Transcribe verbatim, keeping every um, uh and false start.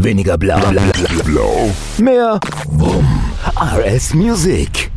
Weniger bla bla bla blau. Mehr Wumm. R S Music.